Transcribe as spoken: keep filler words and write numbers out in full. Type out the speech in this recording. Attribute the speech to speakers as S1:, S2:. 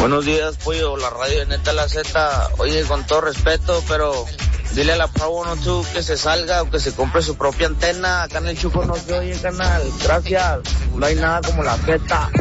S1: Buenos días, pollo, la radio de Neta La Z. Oye, con todo respeto, pero dile a la Pavo No tú que se salga o que se compre su propia antena. Acá en el Chuco no se oye, canal. Gracias. No hay nada como la Z.